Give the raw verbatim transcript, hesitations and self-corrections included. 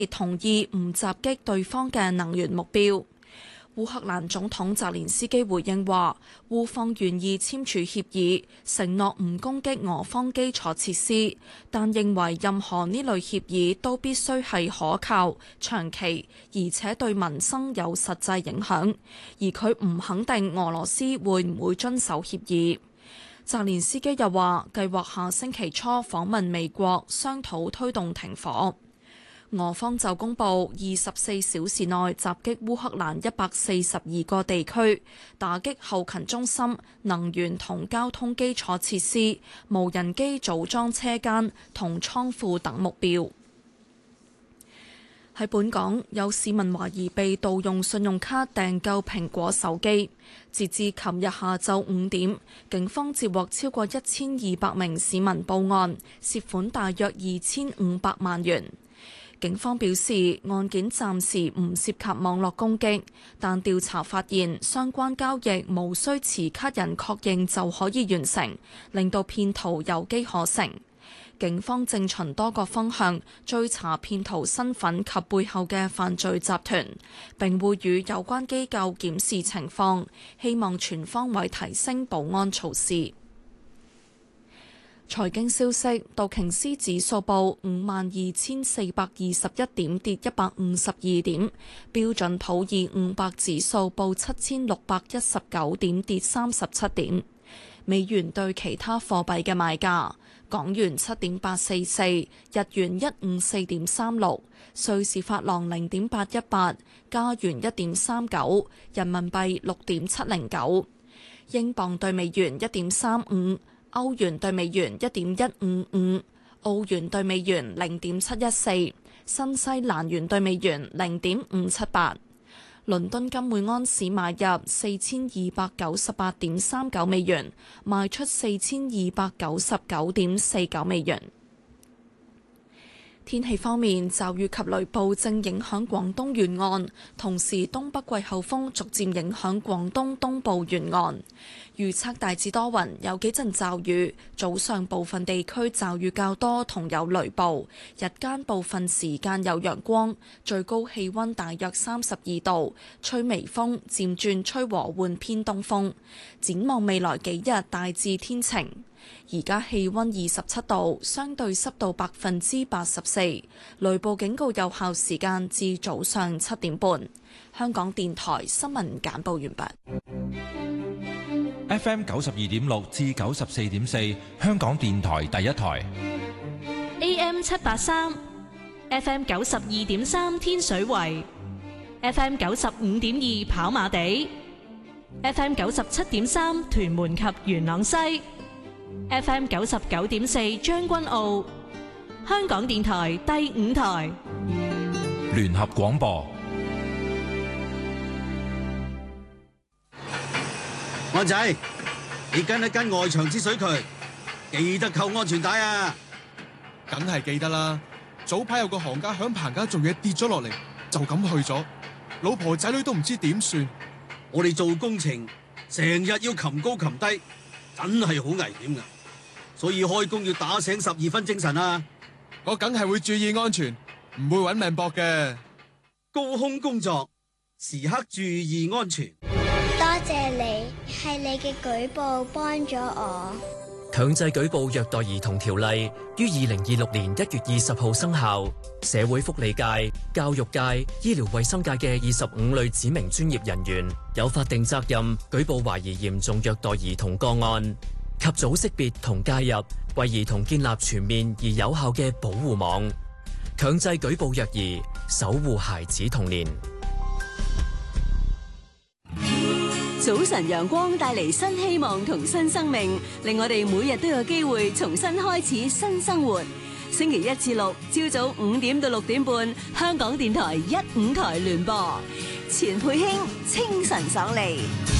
亦同意唔襲擊對方嘅能源目標。烏克蘭總統澤連斯基回應話，烏方願意簽署協議，承諾唔攻擊俄方基礎設施，但認為任何呢類協議都必須係可靠、長期，而且對民生有實際影響。而佢唔肯定俄羅斯會唔會遵守協議。澤連斯基又話，計劃下星期初訪問美國，商討推動停火。俄方就公布二十四小時內襲擊烏克蘭一百四十二個地區，打擊後勤中心、能源同交通基礎設施、無人機組裝車間同倉庫等目標。喺本港，有市民懷疑被盜用信用卡訂購蘋果手機，截至琴日下晝五點，警方接獲超過一千二百名市民報案，涉款大約二千五百萬元。警方表示，案件暫時唔涉及網絡攻擊，但調查發現相關交易無需持卡人確認就可以完成，令到騙徒有機可乘。警方正循多個方向追查騙徒身份及背後嘅犯罪集團，並會與有關機構檢視情況，希望全方位提升保安措施。財經消息，道瓊斯指數報五萬二千四百二十一點，跌一百五十二點；標準普爾五百指數報七千六百一十九點，跌三十七點。美元對其他貨幣嘅賣價：港元七點八四四，日元一五四點三六，瑞士法郎零點八一八，加元一點三九，人民幣六點七零九，英鎊對美元一點三五。歐元對美元一點一五五，澳元對美元零點七一四，新西蘭元對美元零點五七八。倫敦金每安士買入四千二百九十八點三九美元，賣出四千二百九十九點四九美元。天氣方面，驟雨及雷暴正影響廣東沿岸，同時東北季候風逐漸影響廣東東部沿岸。預測大致多雲，有幾陣驟雨，早上部分地區驟雨較多同有雷暴，日間部分時間有陽光，最高氣溫大約三十二度，吹微風，漸轉吹和緩偏東風。展望未來幾日大致天晴。而家氣溫二十七度，相對濕度百分之八十四，雷暴警告有效時間至早上七點半。香港電台新聞簡報完畢。 F M 九十二點六至九十四點四，香港電台第一台。 A M 七八三，F M 九十二點三天水圍，F M 九十五點二跑馬地，F M 九十七點三屯門及元朗西。F M 九十九點四將軍澳，香港電台第五台聯合廣播。 安仔，你跟一跟外牆之水渠，記得扣安全帶啊！ 梗係記得啦。早排有個行家響棚架做嘢跌咗落嚟，就咁去咗，老婆仔女都唔知點算。 我哋做工程成日要擒高擒低，真係好危險噶，所以開工要打醒十二分精神啊！ 我梗係會注意安全，唔會搵命搏嘅。 高空工作，時刻注意安全。 多謝你，係你嘅舉報幫咗我。 強制舉報虐待兒童條例於二零二六年一月二十號生效。社會福利界、教育界、醫療衛生界嘅二十五類指明專業人員有法定責任舉報懷疑嚴重虐待兒童個案，及早識別同介入，為兒童建立全面而有效嘅保護網，強制舉報虐兒，守護孩子童年。 早晨陽光帶嚟新希望同新生命，令我哋每日都有機會重新開始新生活。星期一至六朝早五點到六點半，香港電台一五台聯播，錢佩卿清晨爽利。